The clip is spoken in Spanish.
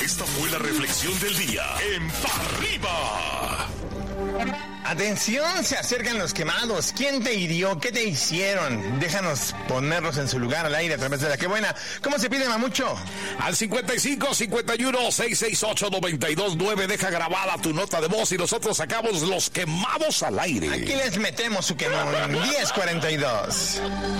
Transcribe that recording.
Esta fue la reflexión del día en Pa' Arriba. Atención, se acercan los quemados. ¿Quién te hirió? ¿Qué te hicieron? Déjanos ponerlos en su lugar al aire a través de La Que Buena. ¿Cómo se pide, Mamucho? Al 55-51-668-929. Deja grabada tu nota de voz y nosotros sacamos los quemados al aire. Aquí les metemos su quemón. 1042.